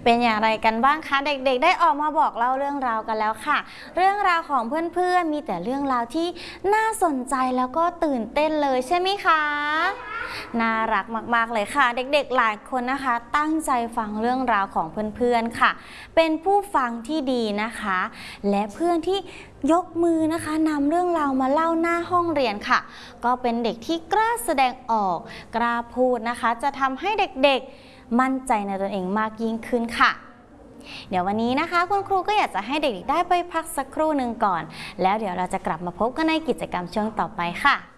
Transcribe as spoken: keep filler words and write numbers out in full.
เป็นอย่างไรกันบ้างคะเด็กๆได้ออกมาบอกเล่าเรื่องราวกันแล้วค่ะเรื่องราวของเพื่อนๆมีแต่เรื่องราวที่น่าสนใจแล้วก็ตื่นเต้นเลยใช่ไหมคะน่ารักมากๆเลยค่ะเด็กๆหลายคนนะคะตั้งใจฟังเรื่องราวของเพื่อนๆค่ะเป็นผู้ฟังที่ดีนะคะและเพื่อนที่ยกมือนะคะนำเรื่องราวมาเล่าหน้าห้องเรียนค่ะก็เป็นเด็กที่กล้าแสดงออกกล้าพูดนะคะจะทำให้เด็กๆมั่นใจในตนเองมากยิ่งขึ้นค่ะเดี๋ยววันนี้นะคะคุณครูก็อยากจะให้เด็กๆได้ไปพักสักครู่หนึ่งก่อนแล้วเดี๋ยวเราจะกลับมาพบกันในกิจกรรมช่วงต่อไปค่ะ